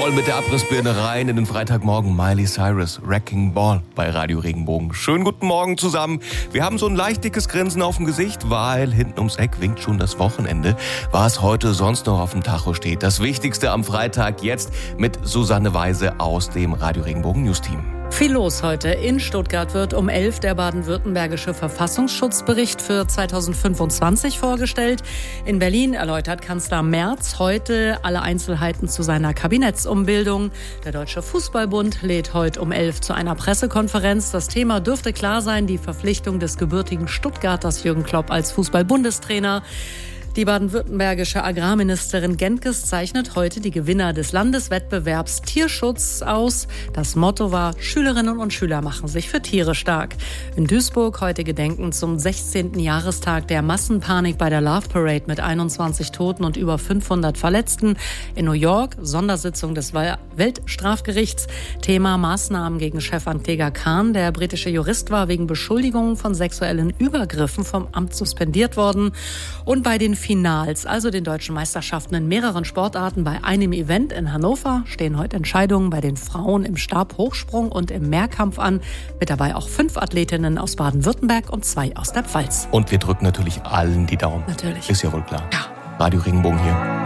voll mit der Abrissbirne rein in den Freitagmorgen. Miley Cyrus, Wrecking Ball bei Radio Regenbogen. Schönen guten Morgen zusammen. Wir haben so ein leicht dickes Grinsen auf dem Gesicht, weil hinten ums Eck winkt schon das Wochenende. Was heute sonst noch auf dem Tacho steht. Das Wichtigste am Freitag jetzt mit Susanne Weise aus dem Radio Regenbogen News-Team. Viel los heute. In Stuttgart wird um 11 der baden-württembergische Verfassungsschutzbericht für 2025 vorgestellt. In Berlin erläutert Kanzler Merz heute alle Einzelheiten zu seiner Kabinettsumbildung. Der Deutsche Fußballbund lädt heute um 11 zu einer Pressekonferenz. Das Thema dürfte klar sein, die Verpflichtung des gebürtigen Stuttgarters Jürgen Klopp als Fußball-Bundestrainer. Die baden-württembergische Agrarministerin Gentges zeichnet heute die Gewinner des Landeswettbewerbs Tierschutz aus. Das Motto war: Schülerinnen und Schüler machen sich für Tiere stark. In Duisburg heute gedenken zum 16. Jahrestag der Massenpanik bei der Love Parade mit 21 Toten und über 500 Verletzten. In New York Sondersitzung des Weltstrafgerichts. Thema Maßnahmen gegen Chefankläger Khan. Der britische Jurist war wegen Beschuldigungen von sexuellen Übergriffen vom Amt suspendiert worden. Und bei den Finals, also den deutschen Meisterschaften in mehreren Sportarten, bei einem Event in Hannover stehen heute Entscheidungen bei den Frauen im Stabhochsprung und im Mehrkampf an. Mit dabei auch 5 Athletinnen aus Baden-Württemberg und 2 aus der Pfalz. Und wir drücken natürlich allen die Daumen. Natürlich. Ist ja wohl klar. Ja. Radio Regenbogen hier.